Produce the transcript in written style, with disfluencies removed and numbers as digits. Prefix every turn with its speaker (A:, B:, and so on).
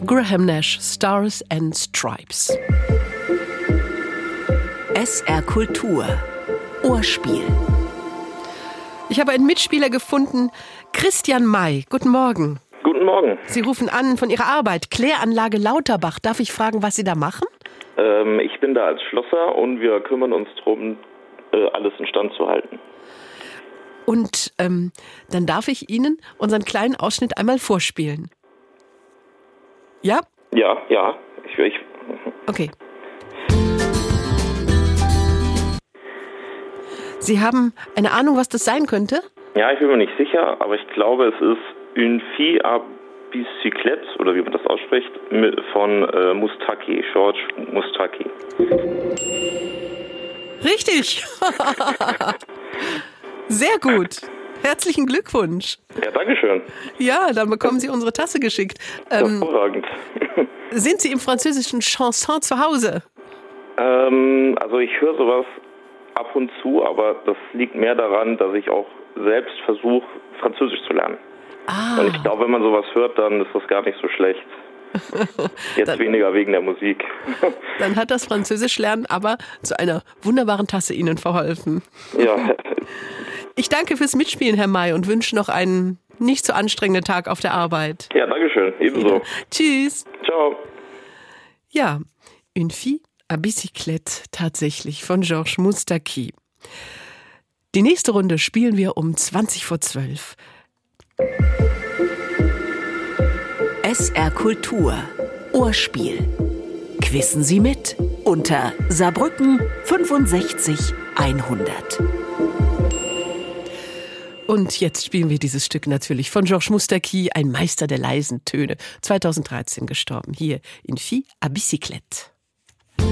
A: Graham Nash, Stars and Stripes.
B: SR Kultur. Ohrspiel.
A: Ich habe einen Mitspieler gefunden, Christian May. Guten Morgen.
C: Guten Morgen.
A: Sie rufen an von Ihrer Arbeit, Kläranlage Lauterbach. Darf ich fragen, was Sie da machen?
C: Ich bin da als Schlosser und wir kümmern uns darum, alles instand zu halten.
A: Und dann darf ich Ihnen unseren kleinen Ausschnitt einmal vorspielen. Ja?
C: Ja. Ich
A: Okay. Sie haben eine Ahnung, was das sein könnte?
C: Ja, ich bin mir nicht sicher, aber ich glaube, es ist Une fille à bicyclette, oder wie man das ausspricht, von Moustaki, George Moustaki.
A: Richtig! Sehr gut. Herzlichen Glückwunsch.
C: Ja, danke schön.
A: Ja, dann bekommen Sie unsere Tasse geschickt.
C: Hervorragend.
A: Sind Sie im französischen Chanson zu Hause?
C: Also ich höre sowas ab und zu, aber das liegt mehr daran, dass ich auch selbst versuche, Französisch zu lernen. Und ich glaube, wenn man sowas hört, dann ist das gar nicht so schlecht. Jetzt dann, weniger wegen der Musik.
A: Dann hat das Französischlernen aber zu einer wunderbaren Tasse Ihnen verholfen.
C: Ja.
A: Ich danke fürs Mitspielen, Herr May, und wünsche noch einen nicht so anstrengenden Tag auf der Arbeit.
C: Ja, danke schön. Ebenso.
A: Ja. Tschüss.
C: Ciao.
A: Ja, Une fille à bicyclette tatsächlich von George Moustaki. Die nächste Runde spielen wir um 11:20.
B: SR Kultur. Ohrspiel. Quissen Sie mit unter Saarbrücken 65 100.
A: Und jetzt spielen wir dieses Stück natürlich von George Moustaki, ein Meister der leisen Töne, 2013 gestorben, hier in Fille à Bicyclette.